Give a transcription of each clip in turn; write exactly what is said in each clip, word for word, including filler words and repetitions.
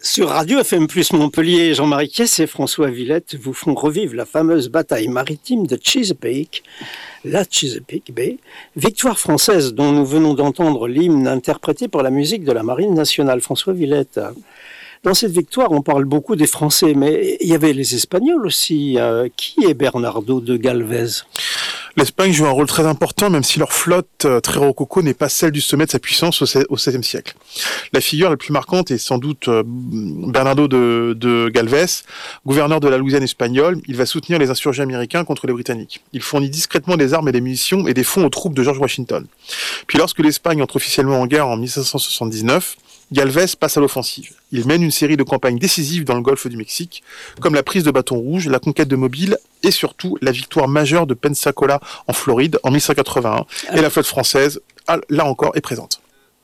Sur Radio F M plus Montpellier, Jean-Marie Kiess et François Villette vous font revivre la fameuse bataille maritime de Chesapeake, la Chesapeake Bay, victoire française dont nous venons d'entendre l'hymne interprété par la musique de la Marine nationale. François Villette, dans cette victoire, on parle beaucoup des Français, mais il y avait les Espagnols aussi. Euh, qui est Bernardo de Galvez ? L'Espagne joue un rôle très important, même si leur flotte euh, très rococo n'est pas celle du sommet de sa puissance au seizième siècle. La figure la plus marquante est sans doute euh, Bernardo de, de Galvez, gouverneur de la Louisiane espagnole. Il va soutenir les insurgés américains contre les Britanniques. Il fournit discrètement des armes et des munitions et des fonds aux troupes de George Washington. Puis lorsque l'Espagne entre officiellement en guerre en mille cinq cent soixante-dix-neuf, Galvez passe à l'offensive. Il mène une série de campagnes décisives dans le golfe du Mexique, comme la prise de Bâton Rouge, la conquête de Mobile et surtout la victoire majeure de Pensacola en Floride en mille cinq cent quatre-vingt-un. Ah. Et la flotte française, là encore, est présente.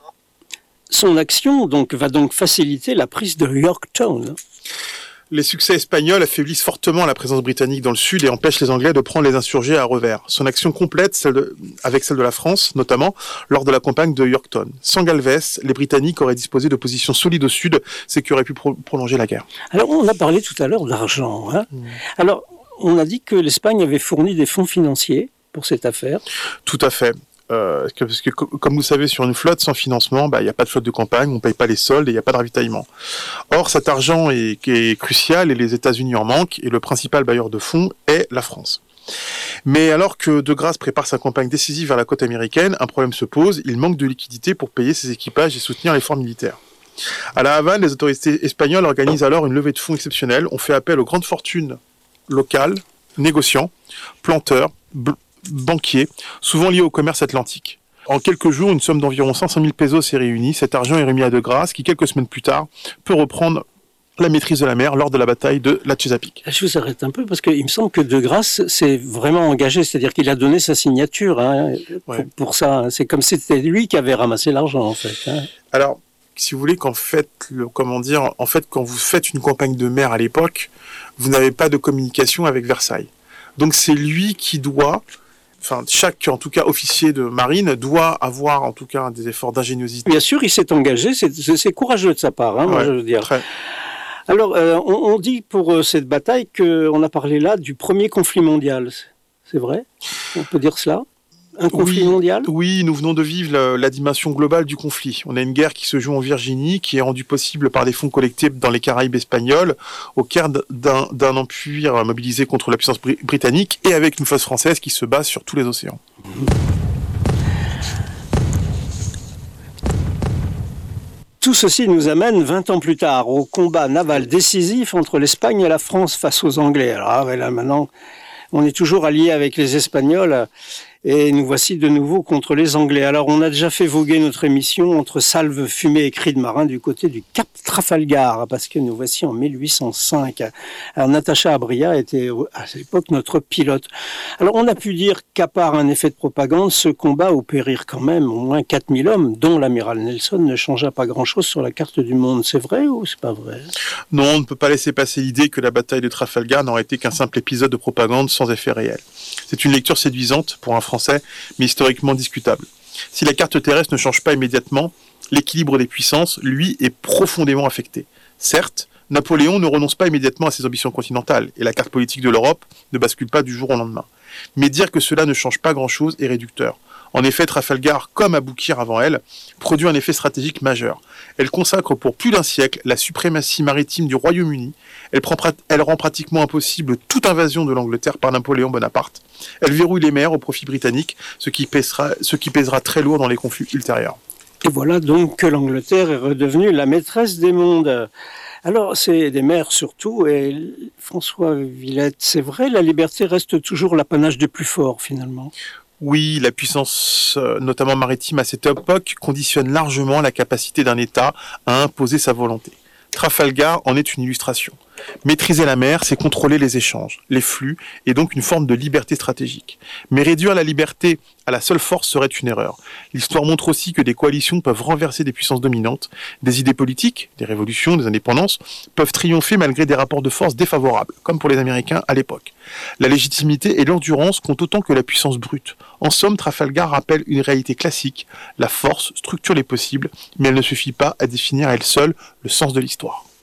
Son action donc, va donc faciliter la prise de Yorktown. Les succès espagnols affaiblissent fortement la présence britannique dans le sud et empêchent les Anglais de prendre les insurgés à revers. Son action complète, celle de, avec celle de la France, notamment lors de la campagne de Yorktown. Sans Galvez, les Britanniques auraient disposé de positions solides au sud, ce qui aurait pu pro- prolonger la guerre. Alors, on a parlé tout à l'heure d'argent. Hein mmh. Alors, on a dit que l'Espagne avait fourni des fonds financiers pour cette affaire. Tout à fait. Euh, parce que comme vous savez, sur une flotte sans financement, bah, il n'y a pas de flotte de campagne, on ne paye pas les soldes et il n'y a pas de ravitaillement. Or, cet argent est, est crucial et les États-Unis en manquent et le principal bailleur de fonds est la France. Mais alors que De Grasse prépare sa campagne décisive vers la côte américaine, un problème se pose, il manque de liquidités pour payer ses équipages et soutenir l'effort militaire. À La Havane, les autorités espagnoles organisent alors une levée de fonds exceptionnelle. On fait appel aux grandes fortunes locales, négociants, planteurs, bl- banquiers, souvent liés au commerce atlantique. En quelques jours, une somme d'environ cinq cent mille pesos est réunie. Cet argent est remis à De Grasse, qui quelques semaines plus tard peut reprendre la maîtrise de la mer lors de la bataille de la Chesapeake. Je vous arrête un peu parce qu'il me semble que De Grasse s'est vraiment engagé, c'est-à-dire qu'il a donné sa signature hein, ouais. pour, pour ça. C'est comme si c'était lui qui avait ramassé l'argent en fait. Hein. Alors, si vous voulez, qu'en fait, le, comment dire, en fait, quand vous faites une campagne de mer à l'époque, vous n'avez pas de communication avec Versailles. Donc c'est lui qui doit. Enfin, chaque, en tout cas, officier de marine doit avoir, en tout cas, des efforts d'ingéniosité. Bien sûr, il s'est engagé, c'est, c'est, c'est courageux de sa part, hein, ouais, moi, je veux dire. Très. Alors, euh, on, on dit pour euh, cette bataille qu'on a parlé là du premier conflit mondial. C'est vrai ? On peut dire cela ? Un conflit oui, mondial ? Oui, nous venons de vivre la, la dimension globale du conflit. On a une guerre qui se joue en Virginie, qui est rendue possible par des fonds collectés dans les Caraïbes espagnols, au cœur d'un, d'un empire mobilisé contre la puissance br- britannique, et avec une flotte française qui se base sur tous les océans. Tout ceci nous amène vingt ans plus tard au combat naval décisif entre l'Espagne et la France face aux Anglais. Alors ah ouais, là maintenant, on est toujours alliés avec les Espagnols. Et nous voici de nouveau contre les Anglais. Alors, on a déjà fait voguer notre émission entre salves, fumée et cris de marins du côté du Cap Trafalgar, parce que nous voici en mille huit cent cinq. Alors, Natacha Abria était à l'époque notre pilote. Alors, on a pu dire qu'à part un effet de propagande, ce combat où périrent quand même au moins quatre mille hommes, dont l'amiral Nelson, ne changea pas grand-chose sur la carte du monde. C'est vrai ou c'est pas vrai ? Non, on ne peut pas laisser passer l'idée que la bataille de Trafalgar n'aurait été qu'un simple épisode de propagande sans effet réel. C'est une lecture séduisante pour un Français, mais historiquement discutable. Si la carte terrestre ne change pas immédiatement, l'équilibre des puissances, lui, est profondément affecté. Certes, Napoléon ne renonce pas immédiatement à ses ambitions continentales, et la carte politique de l'Europe ne bascule pas du jour au lendemain. Mais dire que cela ne change pas grand-chose est réducteur. En effet, Trafalgar, comme Aboukir avant elle, produit un effet stratégique majeur. Elle consacre pour plus d'un siècle la suprématie maritime du Royaume-Uni. Elle, prend, elle rend pratiquement impossible toute invasion de l'Angleterre par Napoléon Bonaparte. Elle verrouille les mers au profit britannique, ce qui pèsera, ce qui pèsera très lourd dans les conflits ultérieurs. Et voilà donc que l'Angleterre est redevenue la maîtresse des mondes. Alors, c'est des mers surtout, et François Villette, c'est vrai, la liberté reste toujours l'apanage des plus forts, finalement. Oui, la puissance, notamment maritime à cette époque, conditionne largement la capacité d'un État à imposer sa volonté. Trafalgar en est une illustration. Maîtriser la mer, c'est contrôler les échanges, les flux, et donc une forme de liberté stratégique. Mais réduire la liberté à la seule force serait une erreur. L'histoire montre aussi que des coalitions peuvent renverser des puissances dominantes, des idées politiques, des révolutions, des indépendances, peuvent triompher malgré des rapports de force défavorables, comme pour les Américains à l'époque. La légitimité et l'endurance comptent autant que la puissance brute. En somme, Trafalgar rappelle une réalité classique, la force structure les possibles, mais elle ne suffit pas à définir à elle seule le sens de l'histoire.